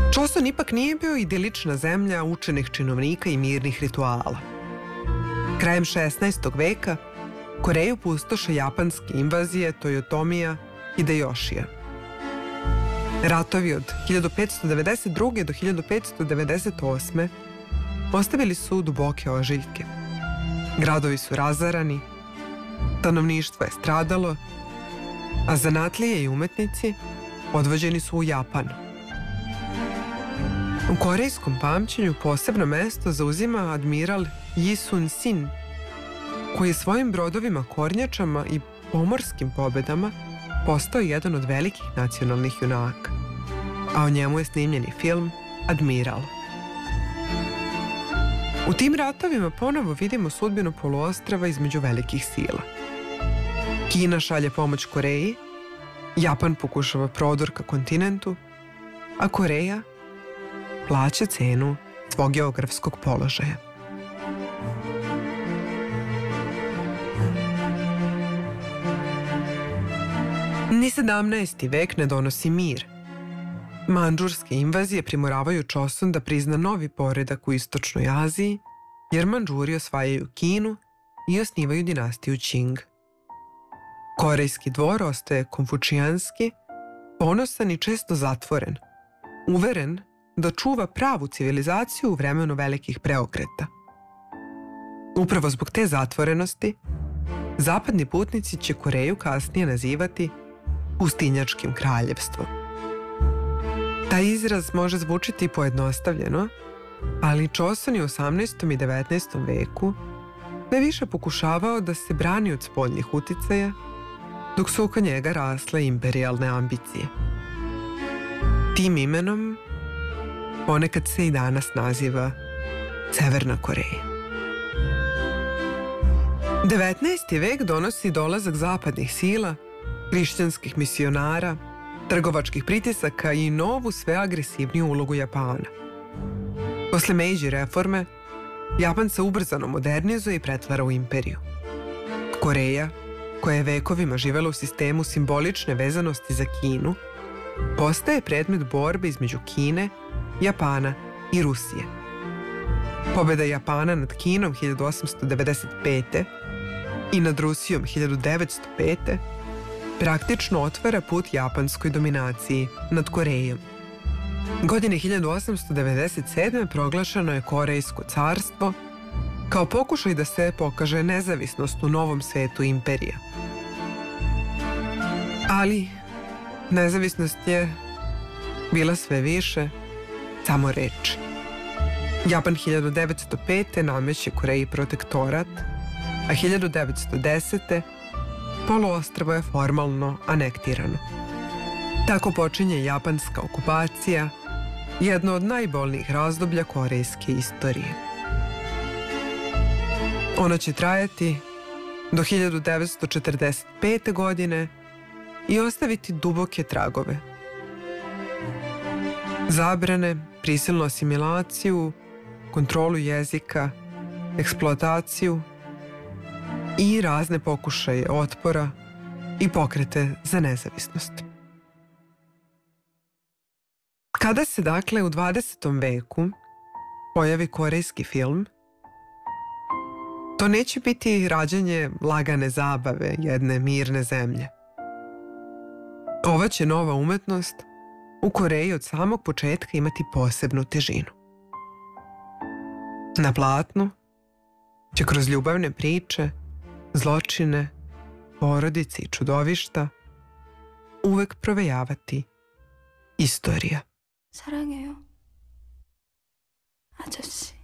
Choson ipak nije bio idilična zemlja učenih činovnika i mirnih rituala. Krajem 16. veka Koreju pustoše japanske invazije Toyotomija Hideyoshija. Ratovi od 1592. do 1598. ostavili su duboke ožiljke. Gradovi su razarani, stanovništvo je stradalo, a zanatlije i umetnici odvođeni su u Japan. U korejskom pamćenju posebno mesto zauzima admiral Yi Sun-sin, koji je svojim brodovima kornjačama i pomorskim pobedama postao jedan od velikih nacionalnih junaka, a o njemu je snimljen i film Admiral. U tim ratovima ponovo vidimo sudbinu poluostrva između velikih sila. Kina šalje pomoć Koreji, Japan pokušava prodor ka kontinentu, a Koreja plaća cenu svog geografskog položaja. Ni 17. vek ne donosi mir. Mandžurske invazije primoravaju Choson da prizna novi poredak u istočnoj Aziji, jer Mandžuri osvajaju Kinu i osnivaju dinastiju Qing. Korejski dvor ostaje konfučijanski, ponosan i često zatvoren, uveren da čuva pravu civilizaciju u vremenu velikih preokreta. Upravo zbog te zatvorenosti, zapadni putnici će Koreju kasnije nazivati pustinjačkim kraljevstvom. Taj izraz može zvučiti pojednostavljeno, ali Choson je u 18. i 19. veku sve više pokušavao da se brani od spoljnih uticaja, dok su oko njega rasle imperijalne ambicije. Tim imenom ponekad se i danas naziva Severna Koreja. 19. vek donosi dolazak zapadnih sila, hrišćanskih misionara, trgovačkih pritisaka i novu sve agresivniju ulogu Japana. Posle Meiji reforme, Japan se ubrzano modernizuje i pretvara u imperiju. Koreja, koja je vekovima živela u sistemu simbolične vezanosti za Kinu, postaje predmet borbe između Kine, Japana i Rusije. Pobeda Japana nad Kinom 1895. i nad Rusijom 1905. praktično otvara put japanskoj dominaciji nad Korejom. Godine 1897. proglašeno je Korejsko carstvo kao pokušaj da se pokaže nezavisnost u novom svetu imperija. Ali nezavisnost je bila sve više samo reč. Japan 1905. nameće Koreji protektorat, a 1910. poluostrvo je formalno anektirano. Tako počinje japanska okupacija, jedno od najbolnijih razdoblja korejske istorije. Ona će trajati do 1945. godine i ostaviti duboke tragove. Zabrane, prisilnu asimilaciju, kontrolu jezika, eksploataciju i razne pokušaje otpora i pokrete za nezavisnost. Kada se dakle u 20. veku pojavi korejski film, to neće biti rađanje lagane zabave jedne mirne zemlje. Ova će nova umetnost u Koreji od samog početka imati posebnu težinu. Na platnu će kroz ljubavne priče, zločine, porodice i čudovišta uvek provejavati istorija. 사랑해요, 아저씨.